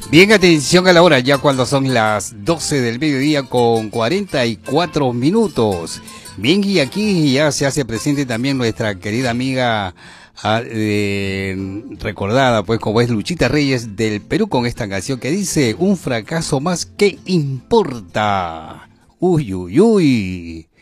Bien, atención a la hora, ya cuando son las 12 del mediodía con 44 minutos. Bien, y aquí ya se hace presente también nuestra querida amiga recordada, pues, como es Luchita Reyes del Perú, con esta canción que dice: un fracaso más, ¿qué importa? Uy, uy, uy.